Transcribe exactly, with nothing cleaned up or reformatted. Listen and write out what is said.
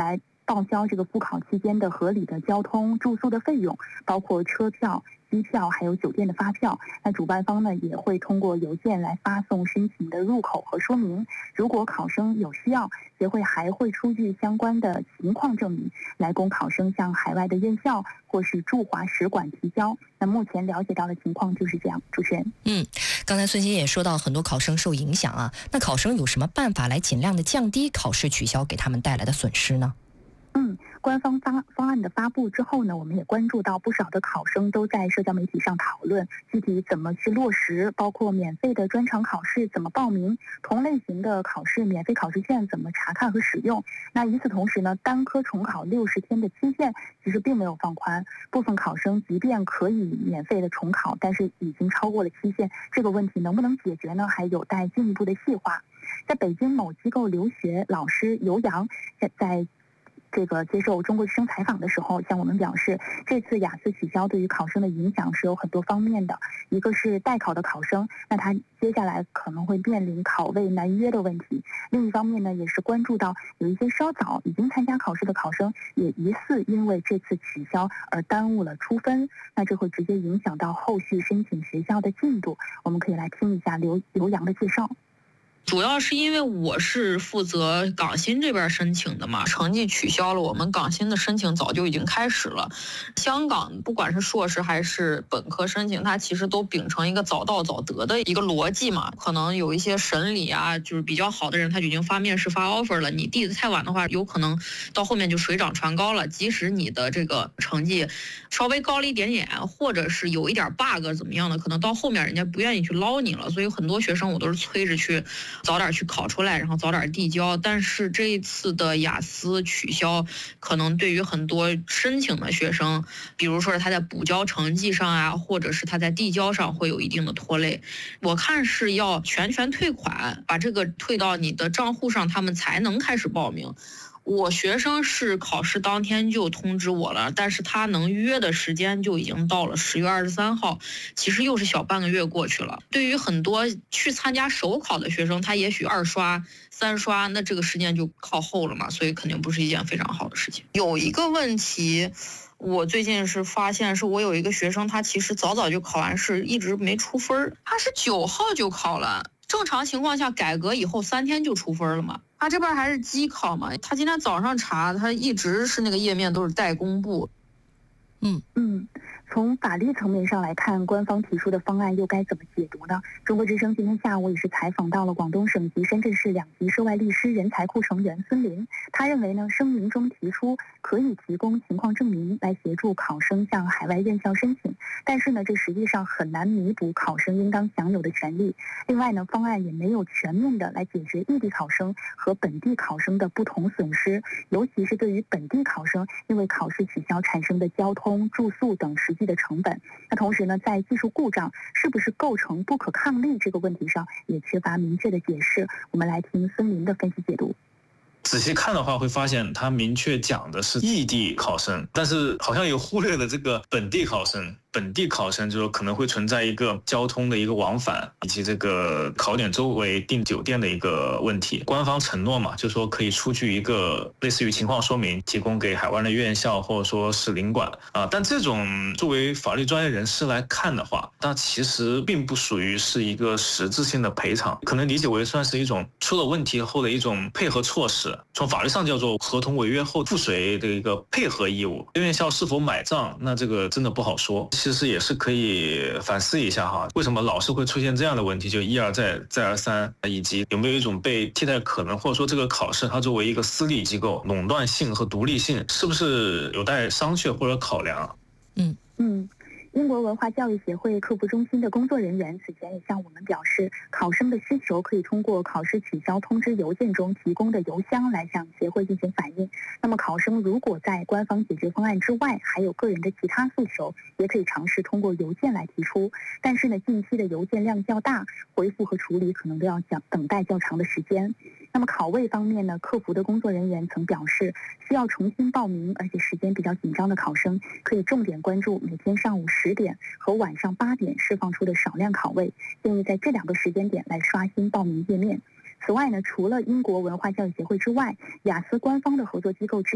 来报销这个复考期间的合理的交通、住宿的费用，包括车票、机票还有酒店的发票。那主办方呢也会通过邮件来发送申请的入口和说明。如果考生有需要，协会还会出具相关的情况证明，来供考生向海外的院校或是驻华使馆提交。那目前了解到的情况就是这样。主持人， 嗯，刚才孙鑫也说到很多考生受影响啊，那考生有什么办法来尽量的降低考试取消给他们带来的损失呢？ 嗯，官方发方案的发布之后呢，我们也关注到不少的考生都在社交媒体上讨论具体怎么去落实，包括免费的专场考试怎么报名，同类型的考试免费考试卷怎么查看和使用。那与此同时呢，单科重考六十天的期限其实并没有放宽，部分考生即便可以免费的重考，但是已经超过了期限，这个问题能不能解决呢？还有待进一步的细化。在北京某机构留学老师尤洋在在这个接受中国之声采访的时候向我们表示，这次雅思取消对于考生的影响是有很多方面的。一个是代考的考生，那他接下来可能会面临考位难约的问题。另一方面呢，也是关注到有一些稍早已经参加考试的考生也疑似因为这次取消而耽误了出分，那这会直接影响到后续申请学校的进度。我们可以来听一下刘刘洋的介绍。 主要是因为我是负责港新这边申请的嘛，成绩取消了，我们港新的申请早就已经开始了。香港不管是硕士还是本科申请，它其实都秉承一个早到早得的一个逻辑嘛。可能有一些审理啊，就是比较好的人，他就已经发面试发 offer 了，你递的太晚的话，有可能到后面就水涨船高了。即使你的这个成绩稍微高了一点点，或者是有一点 bug 怎么样的，可能到后面人家不愿意去捞你了。所以很多学生我都是催着去早点去考出来，然后早点递交。但是这一次的雅思取消，可能对于很多申请的学生，比如说他在补交成绩上啊，或者是他在递交上会有一定的拖累。我看是要全权退款，把这个退到你的账户上，他们才能开始报名。我学生是考试当天就通知我了，但是他能约的时间就已经到了十月二十三号，其实又是小半个月过去了。对于很多去参加首考的学生，他也许二刷三刷，那这个时间就靠后了嘛，所以肯定不是一件非常好的事情。有一个问题我最近是发现，是我有一个学生，他其实早早就考完试，一直没出分，他是九号就考了。正常情况下改革以后三天就出分了嘛，他这边还是机考嘛，他今天早上查，他一直是那个页面都是待公布。 嗯嗯，从法律层面上来看，官方提出的方案又该怎么解读呢？中国之声今天下午也是采访到了广东省级深圳市两级涉外律师人才库成员孙林，他认为呢，声明中提出可以提供情况证明来协助考生向海外院校申请，但是呢，这实际上很难弥补考生应当享有的权利。另外呢，方案也没有全面的来解决异地考生和本地考生的不同损失，尤其是对于本地考生因为考试取消产生的交通、住宿等实际的成本。那同时呢，在技术故障是不是构成不可抗力这个问题上，也缺乏明确的解释。我们来听孙林的分析解读。 仔细看的话，会发现他明确讲的是异地考生，但是好像也忽略了这个本地考生。本地考生就是可能会存在一个交通的一个往返，以及这个考点周围订酒店的一个问题。官方承诺嘛，就说可以出具一个类似于情况说明，提供给海外的院校或者说是领馆啊。但这种作为法律专业人士来看的话，它其实并不属于是一个实质性的赔偿，可能理解为算是一种出了问题后的一种配合措施。从法律上叫做合同违约后附随的一个配合义务。院校是否买账，那这个真的不好说。其实也是可以反思一下哈，为什么老是会出现这样的问题，就一而再再而三，以及有没有一种被替代可能，或者说这个考试它作为一个私立机构，垄断性和独立性是不是有待商榷或者考量？ 嗯嗯。英国文化教育协会客服中心的工作人员此前也向我们表示，考生的需求可以通过考试取消通知邮件中提供的邮箱来向协会进行反映。那么考生如果在官方解决方案之外还有个人的其他诉求，也可以尝试通过邮件来提出。但是呢，近期的邮件量较大，回复和处理可能都要等待较长的时间。那么考位方面呢，客服的工作人员曾表示，需要重新报名而且时间比较紧张的考生，可以重点关注每天上午十点和晚上八点释放出的少量考位，建议在这两个时间点来刷新报名页面。此外呢，除了英国文化教育协会之外，雅思官方的合作机构之